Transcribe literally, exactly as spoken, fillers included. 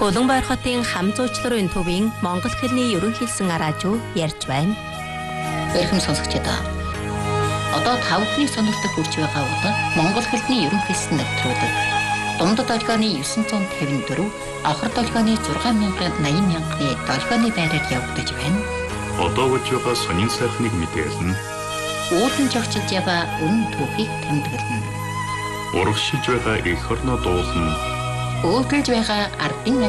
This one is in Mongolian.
Улаанбаатар хотын хам зуучларын төвийн Монгол хэлний ерөнхийлсөн араажуу ярьж байна. Эрхэм сонсогчдоо. Одоо та бүхний сонирхолтой хүрч байгаа удаа Монгол хэлний ерөнхийлсөн нэвтрүүлэг. Дундад долгионы дев'ять п'ятьдесят четыре, авхар долгионы шесть thousand eighty мянганы долгионы байраар явагдаж байна. Одоо гэж байгаа сонин сайхныг мэдээлнэ. Уулын жогчж яваа үнэн түүхийг тэмдэглэнэ. Урагшилж байгаа эх орноо дуулна. Өөдөлж байгаа ардын